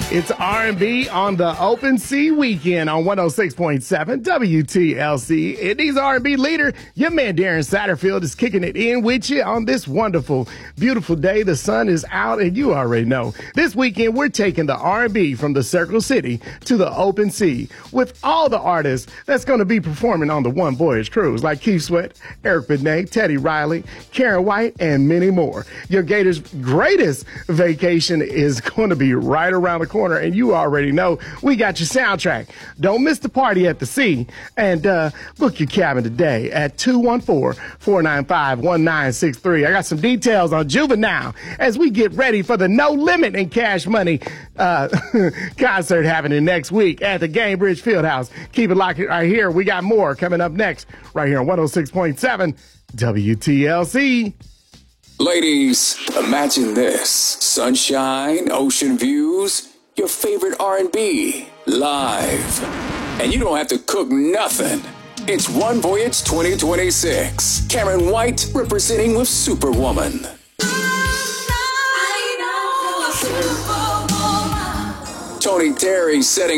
It's R&B on the Open Sea Weekend on 106.7 WTLC. Indy's R&B leader, your man Darren Satterfield, is kicking it in with you on this wonderful, beautiful day. The sun is out, and you already know. This weekend, we're taking the R&B from the Circle City to the Open Sea with all the artists that's going to be performing on the One Voyage cruise, like Keith Sweat, Eric Benet, Teddy Riley, Karen White, and many more. Your Gators' greatest vacation is going to be right around the corner, and you already know we got your soundtrack. Don't miss the party at the sea, and book your cabin today at 214-495-1963. I got some details on Juvenile as we get ready for the No Limit in Cash Money concert happening next week at the Gainbridge Fieldhouse. Keep it locked right here. We got more coming up next right here on 106.7 WTLC. Ladies, imagine this: sunshine, ocean views, your favorite R&B live, and you don't have to cook nothing. It's One Voyage 2026. Karen White representing with Superwoman. Tony Terry setting